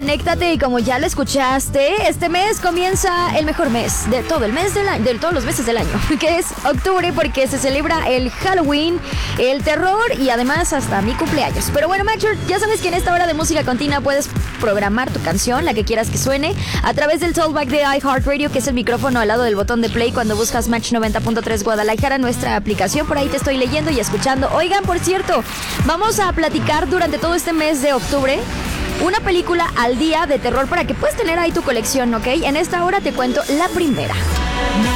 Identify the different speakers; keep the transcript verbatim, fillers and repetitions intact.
Speaker 1: conéctate y como ya lo escuchaste, este mes comienza el mejor mes de todo el mes del año, de todos los meses del año, que es octubre, porque se celebra el Halloween, el terror y además hasta mi cumpleaños. Pero bueno, Max, ya sabes que en esta hora de música continua puedes programar tu canción, la que quieras que suene, a través del Talkback de iHeartRadio, que es el micrófono al lado del botón de play cuando buscas Match noventa punto tres Guadalajara, nuestra aplicación. Por ahí te estoy leyendo y escuchando. Oigan, por cierto, vamos a platicar durante todo este mes de octubre una película al día de terror para que puedas tener ahí tu colección, ¿ok? En esta hora te cuento la primera.